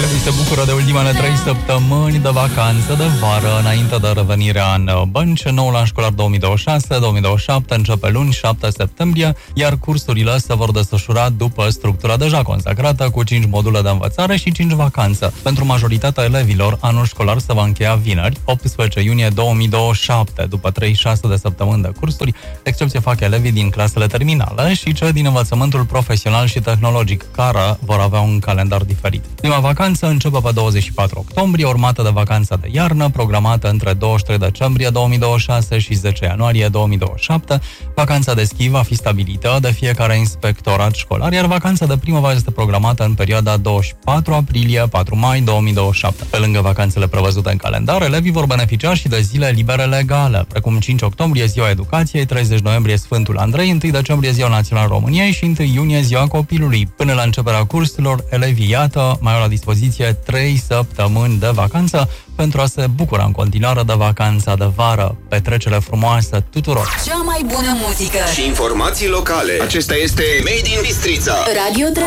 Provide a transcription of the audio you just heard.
Elevii se bucură de ultimele 3 săptămâni de vacanță de vară înainte de revenirea în bănci. Noul an școlar 2026-2027 începe luni, 7 septembrie, iar cursurile se vor desfășura după structura deja consacrată, cu 5 module de învățare și 5 vacanță. Pentru majoritatea elevilor, anul școlar se va încheia vineri, 18 iunie 2027, după 36 de săptămâni de cursuri. Excepție fac elevii din clasele terminale și cei din învățământul profesional și tehnologic, care vor avea un calendar diferit. Prima vacanță începe pe 24 octombrie, urmată de vacanța de iarnă, programată între 23 decembrie 2026 și 10 ianuarie 2027. Vacanța de schi va fi stabilită de fiecare inspectorat școlar, iar vacanța de primăvară este programată în perioada 24 aprilie-4 mai 2027. Pe lângă vacanțele prevăzute în calendar, elevii vor beneficia și de zile libere legale, precum 5 octombrie, Ziua Educației, 30 noiembrie, Sfântul Andrei, 1 decembrie, Ziua Națională a României și 1 iunie, Ziua Copilului. Până la începerea cursurilor, elevii, iată, mai au la dispoziție 3 săptămâni de vacanță pentru a se bucura în continuare de vacanța de vară. Petrecere frumoasă tuturor! Cea mai bună muzică și informații locale. Acesta este Made in Bistrița. Radio